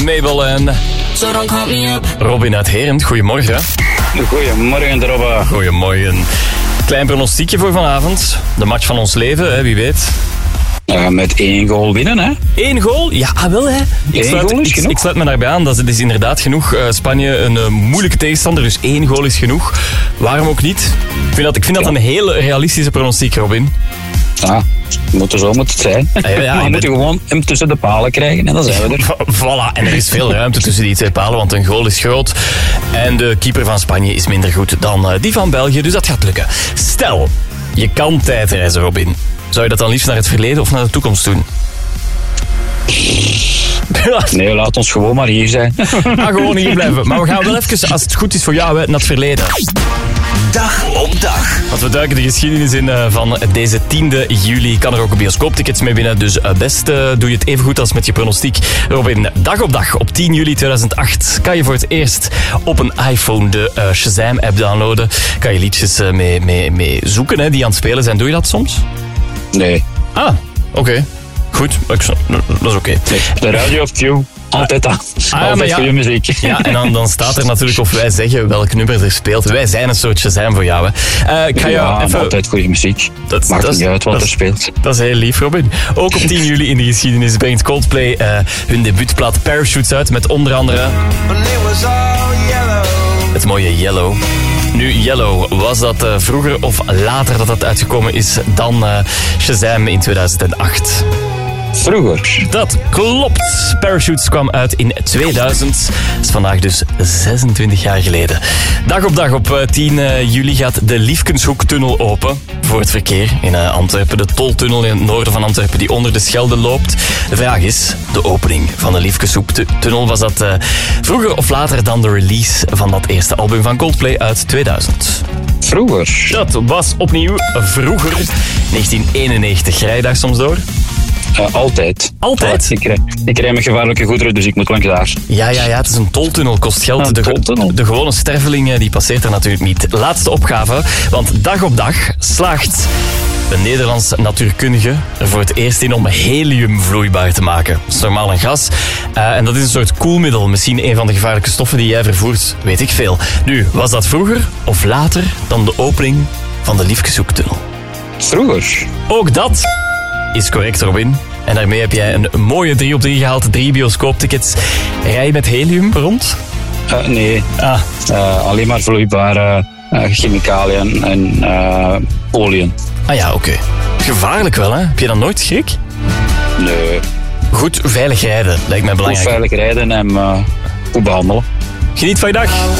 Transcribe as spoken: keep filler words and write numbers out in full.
Mabel en Robin uit Herent. Goedemorgen. Goedemorgen, Robba. Goedemorgen. Klein pronostiekje voor vanavond. De match van ons leven, hè, wie weet. Uh, met één goal winnen, hè? Eén goal? Ja, wel, hè. Ik sluit, goal is ik, genoeg. ik sluit me daarbij aan. Dat is inderdaad genoeg. Uh, Spanje, een uh, moeilijke tegenstander, dus één goal is genoeg. Waarom ook niet? Ik vind dat, ik vind dat een hele realistische pronostiek, Robin. Ja, moet er zo moet het zijn. Ja, ja, ja, maar we moeten gewoon hem tussen de palen krijgen en dan zijn we er. Voilà, en er is veel ruimte tussen die twee palen, want een goal is groot. En de keeper van Spanje is minder goed dan uh, die van België, dus dat gaat lukken. Stel, je kan tijdreizen, Robin. Zou je dat dan liefst naar het verleden of naar de toekomst doen? Nee, laat ons gewoon maar hier zijn. Ah, gewoon hier blijven. Maar we gaan wel even, als het goed is voor jou, naar het verleden. Dag op dag. Want we duiken de geschiedenis in uh, van deze tiende juli. Kan er ook een bioscooptickets mee winnen. Dus uh, best uh, doe je het even goed als met je pronostiek. Robin, dag op dag op tien juli tweeduizend acht kan je voor het eerst op een iPhone de uh, Shazam-app downloaden. Kan je liedjes uh, mee, mee, mee zoeken hè, die aan het spelen zijn. Doe je dat soms? Nee. Ah, oké. Okay. Goed, dat is oké. Okay. Nee, de radio of Q, altijd aan. Ah, altijd ja, goede muziek. Ja, en dan, dan staat er natuurlijk of wij zeggen welk nummer er speelt. Wij zijn een soort Shazam voor jou. Hè. Uh, ik ga ja, jou even... altijd goede muziek. Dat, Maakt dat, niet uit wat dat, er speelt. Dat is heel lief, Robin. Ook op tien juli in de geschiedenis brengt Coldplay uh, hun debuutplaat Parachutes uit met onder andere het mooie Yellow. Nu, Yellow, was dat uh, vroeger of later dat dat uitgekomen is dan uh, Shazam in tweeduizend acht? Vroeger. Dat klopt. Parachutes kwam uit in tweeduizend. Dat is vandaag dus zesentwintig jaar geleden. Dag op dag op tien juli gaat de Liefkenshoektunnel open voor het verkeer in Antwerpen. De toltunnel in het noorden van Antwerpen die onder de Schelde loopt. De vraag is, de opening van de Liefkenshoektunnel, was dat uh, vroeger of later dan de release van dat eerste album van Coldplay uit tweeduizend? Vroeger. Dat was opnieuw vroeger. negentien eenennegentig. Rij je daar soms door? Uh, altijd. Altijd? Ik rij, ik rij met gevaarlijke goederen, dus ik moet langs daar. Ja, ja, ja, het is een toltunnel, kost geld. Een de, toltunnel. de gewone sterveling die passeert er natuurlijk niet. Laatste opgave, want dag op dag slaagt een Nederlands natuurkundige er voor het eerst in om helium vloeibaar te maken. Dat is normaal een gas. Uh, en dat is een soort koelmiddel. Misschien een van de gevaarlijke stoffen die jij vervoert. Weet ik veel. Nu, was dat vroeger of later dan de opening van de Liefkenshoektunnel? Vroeger. Ook dat is correct, Robin. En daarmee heb jij een mooie drie op drie gehaald. Drie bioscooptickets. Rij je met helium rond? Uh, nee. Ah. Uh, alleen maar vloeibare uh, chemicaliën en uh, oliën. Ah ja, oké. Okay. Gevaarlijk wel, hè? Heb je dan nooit schrik? Nee. Goed veilig rijden, lijkt mij belangrijk. Goed veilig rijden en uh, goed behandelen. Geniet van je dag.